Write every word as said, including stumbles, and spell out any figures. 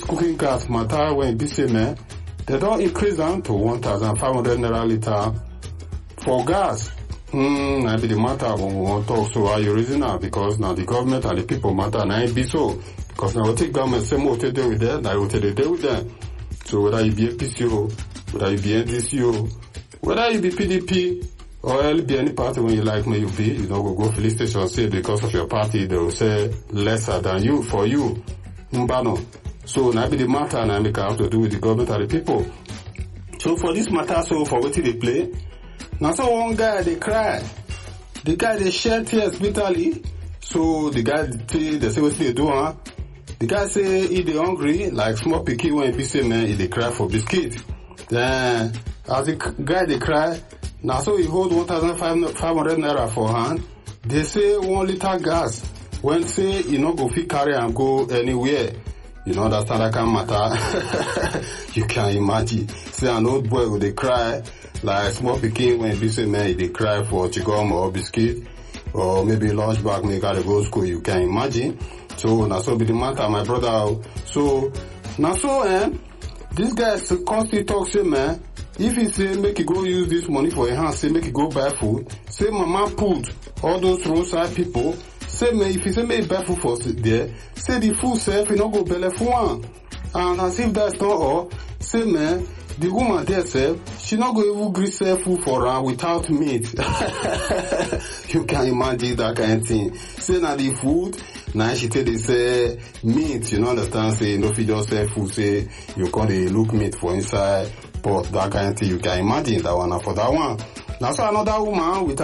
cooking gas matter when be say man, they don't increase them to one thousand five hundred naira liter for gas. Hmm, that be the matter when we want to talk. So are you reason now? Because now the government and the people matter now it be so. Because now we take government same what they do with them, now what they do with them. So whether you be a P C O, whether you be N D C O, whether you be P D P, or you be any party when you like me you be, you know, go go police station say because of your party they will say lesser than you for you. Mbano. So now be the matter and I make have to do with the government and the people. So for this matter, so for what they play, now so one guy they cry. The guy they shed tears bitterly. So the guy they, they say what they do, huh? The guy say he they hungry, like small picky when he say man he they cry for biscuit. Then as the guy they cry, now so he hold one thousand five hundred naira for hand. They say one liter gas. When say you know go fit carry and go anywhere. You know understand that kind of matter. You can imagine. Say an old boy would they cry like small pikin when he say man they cry for chigum or biscuit or maybe lunch bag make gotta go school. You can imagine. So now so be the matter, my brother. So now so eh, this guy constantly talk say man, if he say make he go use this money for a hand, say make he go buy food, say mama put all those roadside people, say man if he say make he buy food for there, say the food self he not go belly for one. And as if that's not all, say man, the woman there self, she not go even gree sell food for her without meat. You can imagine that kind of thing. Say now the food, now she tell they say meat, you know understand, say no fit just sell food, say you can't look meat for inside, but that kind of thing you can imagine that one for that one. Now so another woman with